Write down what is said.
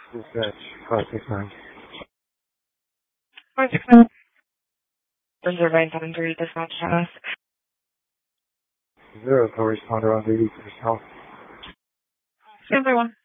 Dispatch 569. 569. Reserve 973, dispatch task. 0 co-responder on duty for yourself. Stand by 1.